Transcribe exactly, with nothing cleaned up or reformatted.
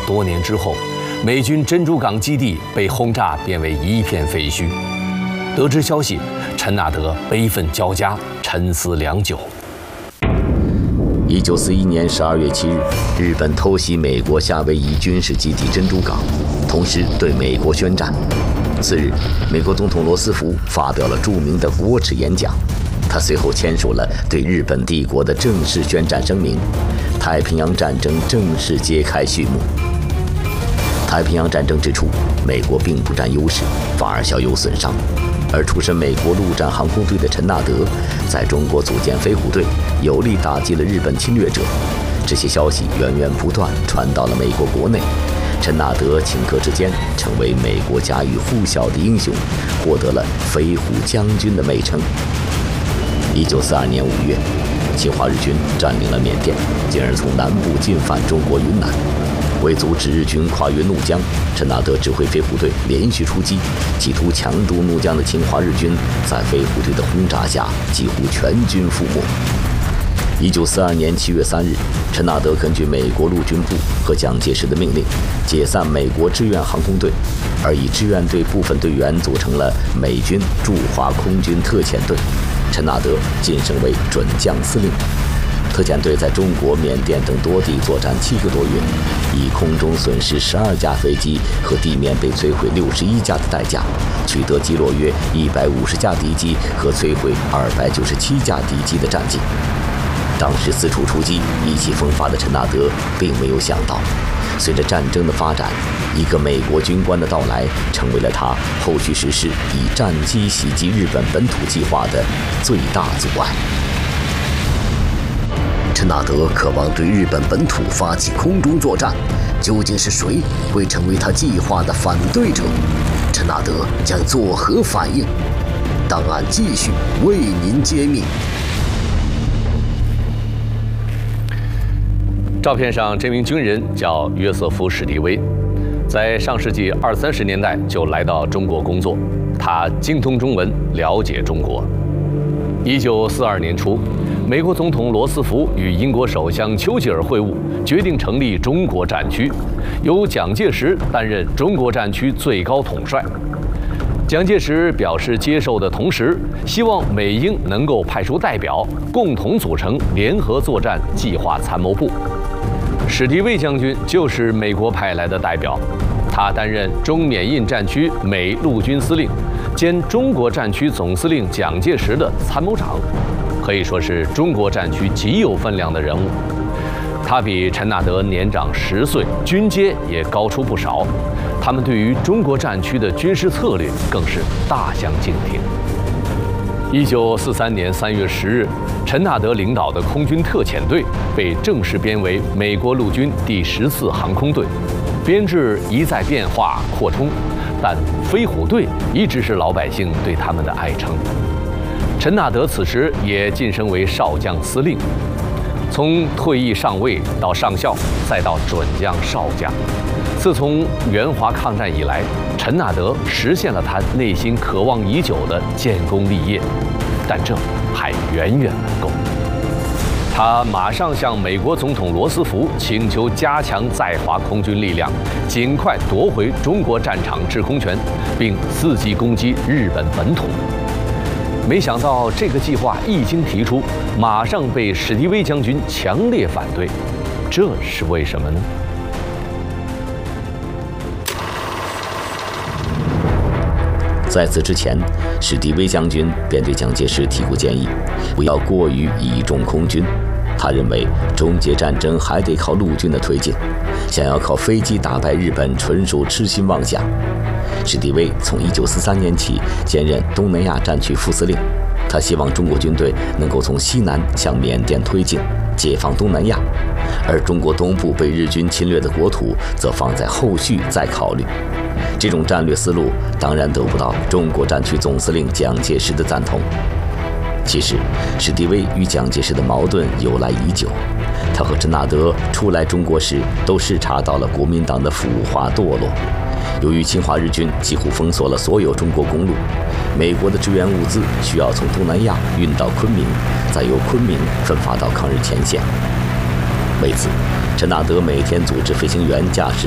多年之后，美军珍珠港基地被轰炸，变为一片废墟。得知消息，陈纳德悲愤交加，沉思良久。 一九四一年十二月七日，日本偷袭美国夏威夷军事基地珍珠港，同时对美国宣战。次日，美国总统罗斯福发表了著名的国耻演讲。他随后签署了对日本帝国的正式宣战声明，太平洋战争正式揭开序幕。太平洋战争之初，美国并不占优势，反而小有损伤。而出身美国陆战航空队的陈纳德，在中国组建飞虎队，有力打击了日本侵略者。这些消息源源不断传到了美国国内。陈纳德顷刻之间成为美国家喻户晓的英雄，获得了飞虎将军的美称。一九四二年五月，侵华日军占领了缅甸，进而从南部进犯中国云南。为阻止日军跨越怒江，陈纳德指挥飞虎队连续出击，企图强渡怒江的侵华日军在飞虎队的轰炸下几乎全军覆没。一九四二年七月三日，陈纳德根据美国陆军部和蒋介石的命令，解散美国志愿航空队，而以志愿队部分队员组成了美军驻华空军特遣队。陈纳德晋升为准将司令。特遣队在中国、缅甸等多地作战七个多月，以空中损失十二架飞机和地面被摧毁六十一架的代价，取得击落约一百五十架敌机和摧毁二百九十七架敌机的战绩。当时四处出击、意气风发的陈纳德并没有想到，随着战争的发展，一个美国军官的到来，成为了他后续实施以战机袭击日本本土计划的最大阻碍。 陈纳德渴望对日本本土发起空中作战，究竟是谁会成为他计划的反对者？陈纳德将作何反应？档案继续为您揭秘。 照片上这名军人叫约瑟夫·史迪威，在上世纪二三十年代就来到中国工作，他精通中文，了解中国。一九四二年初，美国总统罗斯福与英国首相丘吉尔会晤，决定成立中国战区，由蒋介石担任中国战区最高统帅。蒋介石表示接受的同时，希望美英能够派出代表，共同组成联合作战计划参谋部。史迪威将军就是美国派来的代表，他担任中缅印战区美陆军司令，兼中国战区总司令蒋介石的参谋长，可以说是中国战区极有分量的人物。他比陈纳德年长十岁，军阶也高出不少。他们对于中国战区的军事策略更是大相径庭。一九四三年三月十日，陈纳德领导的空军特遣队被正式编为美国陆军第十四航空队，编制一再变化扩充，但飞虎队一直是老百姓对他们的爱称。陈纳德此时也晋升为少将司令，从退役上尉到上校，再到准将少将。自从援华抗战以来，陈纳德实现了他内心渴望已久的建功立业，但这还远远不够。他马上向美国总统罗斯福请求加强在华空军力量，尽快夺回中国战场制空权，并伺机攻击日本本土。没想到这个计划一经提出，马上被史迪威将军强烈反对，这是为什么呢？ 在此之前，史迪威将军便对蒋介石提过建议，不要过于倚重空军。他认为终结战争还得靠陆军的推进，想要靠飞机打败日本纯属痴心妄想。史迪威从一九四三年起兼任东南亚战区副司令，他希望中国军队能够从西南向缅甸推进，解放东南亚，而中国东部被日军侵略的国土则放在后续再考虑。这种战略思路当然得不到中国战区总司令蒋介石的赞同。其实，史迪威与蒋介石的矛盾由来已久。他和陈纳德初来中国时都视察到了国民党的腐化堕落。由于侵华日军几乎封锁了所有中国公路，美国的支援物资需要从东南亚运到昆明，再由昆明分发到抗日前线。为此，陈纳德每天组织飞行员驾驶